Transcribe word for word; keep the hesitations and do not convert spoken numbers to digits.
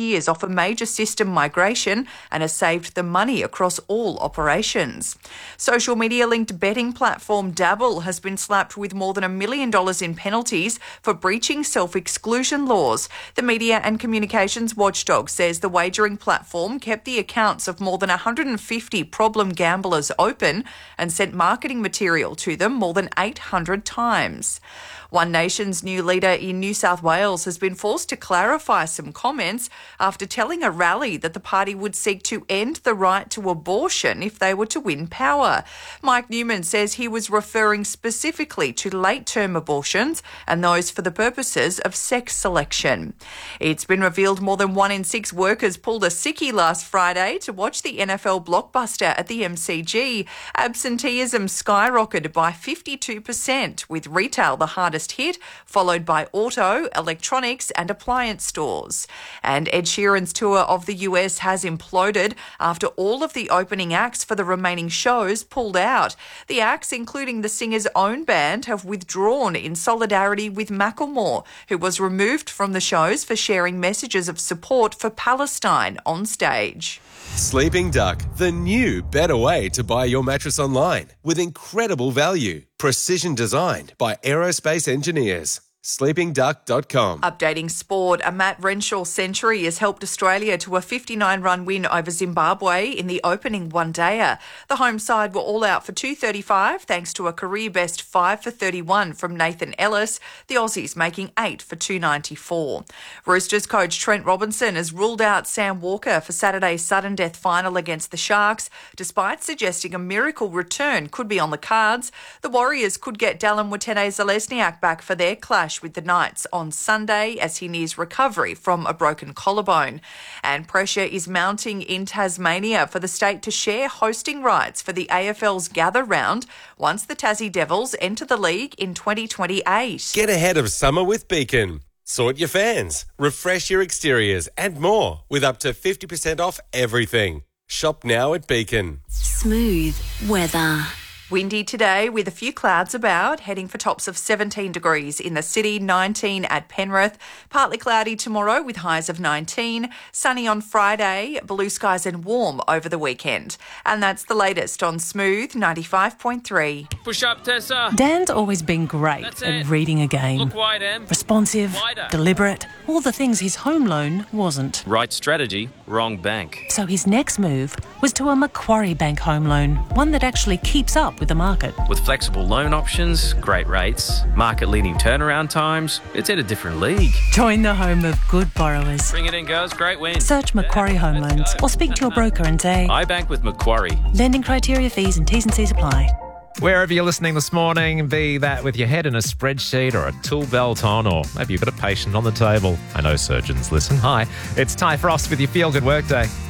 years off a major system migration and has saved them money across all operations. Social media-linked betting platform Dabble has been slapped with more than a million dollars in penalties for breaching self-exclusion laws. The Media and Communications Watchdog says the wagering platform kept the accounts of more than one hundred fifty problem gamblers open and sent marketing material to them more than eight hundred times. One Nation's new leader in New South Wales has been forced to clarify some comments after telling a rally that the party would seek to end the right to abortion if they were to win power. Mike Newman says he was referring specifically to late-term abortions and those for the purposes of sex selection. It's been revealed more than one in six workers pulled a sickie last Friday to watch the N F L blockbuster at the M C G. Absenteeism skyrocketed by fifty-two percent, with retail the hardest hit, followed by auto, electronics and appliance stores. And Ed Sheeran's tour of the U S has imploded after all of the opening acts for the remaining shows pulled out. The acts, including the singer's own band, have withdrawn in solidarity with Macklemore, who was removed from the shows for sharing messages of support for Palestine on stage. Sleeping Duck, the new, better way to buy your mattress online with incredible value. Precision designed by aerospace engineers. sleeping duck dot com. Updating sport, a Matt Renshaw century has helped Australia to a fifty-nine run win over Zimbabwe in the opening one-dayer. The home side were all out for two thirty-five thanks to a career-best five for thirty-one from Nathan Ellis, the Aussies making eight for two ninety-four. Roosters coach Trent Robinson has ruled out Sam Walker for Saturday's sudden death final against the Sharks, despite suggesting a miracle return could be on the cards. The Warriors could get Dallin Watene-Zelezniak back for their clash with the Knights on Sunday as he nears recovery from a broken collarbone. And pressure is mounting in Tasmania for the state to share hosting rights for the A F L's Gather Round once the Tassie Devils enter the league in twenty twenty-eight. Get ahead of summer with Beacon. Sort your fans, refresh your exteriors and more with up to fifty percent off everything. Shop now at Beacon. Smooth weather. Windy today with a few clouds about, heading for tops of seventeen degrees in the city, nineteen at Penrith. Partly cloudy tomorrow with highs of nineteen. Sunny on Friday, blue skies and warm over the weekend. And that's the latest on Smooth ninety-five point three. Push up, Tessa. Dan's always been great That's at it. reading a game. Look wide, Em. Responsive, Wider. deliberate, all the things his home loan wasn't. Right strategy, wrong bank. So his next move was to a Macquarie Bank home loan, one that actually keeps up with the market. With flexible loan options, great rates, market-leading turnaround times, it's in a different league. Join the home of good borrowers. Bring it in, girls. Great win. Search Macquarie Home Let's Loans go. or speak to your broker and say, I bank with Macquarie. lending criteria, fees and T's and C's apply. Wherever you're listening this morning, be that with your head in a spreadsheet or a tool belt on, or maybe you've got a patient on the table. I know surgeons listen. Hi, it's Ty Frost with your Feel Good Workday.